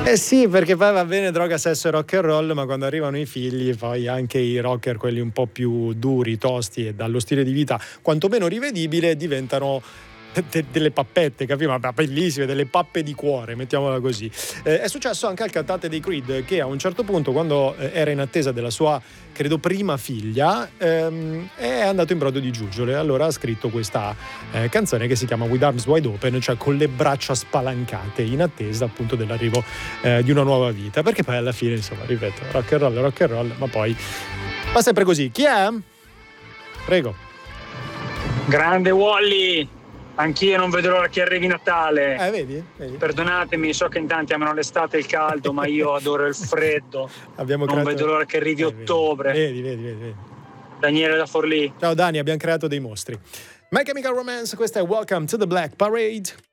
Eh sì, perché poi va bene droga, sesso e rock and roll, ma quando arrivano i figli poi anche i rocker, quelli un po' più duri, tosti e dallo stile di vita quantomeno rivedibile, diventano delle pappette, capivo? Ma bellissime, delle pappe di cuore, mettiamola così. È successo anche al cantante dei Creed, che a un certo punto, quando era in attesa della sua, credo, prima figlia, è andato in brodo di giuggiole. Allora ha scritto questa canzone che si chiama With Arms Wide Open, cioè con le braccia spalancate, in attesa appunto dell'arrivo di una nuova vita. Perché poi alla fine, insomma, ripeto, rock and roll, ma poi va sempre così. Chi è? Prego. Grande Wally! Anch'io non vedo l'ora che arrivi Natale. Vedi? Perdonatemi, so che in tanti amano l'estate e il caldo, ma io adoro il freddo. Non vedo l'ora che arrivi ottobre. Vedi. Daniele da Forlì. Ciao Dani, abbiamo creato dei mostri. My Chemical Romance, questa è Welcome to the Black Parade.